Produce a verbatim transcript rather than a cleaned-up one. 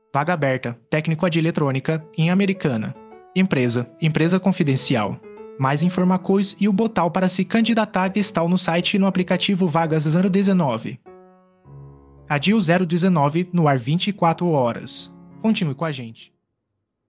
Vaga aberta, técnico de eletrônica, em Americana. Empresa, empresa confidencial. Mais informações e o botão para se candidatar está no site e no aplicativo Vagas zero dezenove. A D I U zero dezenove no ar vinte e quatro horas. Continue com a gente.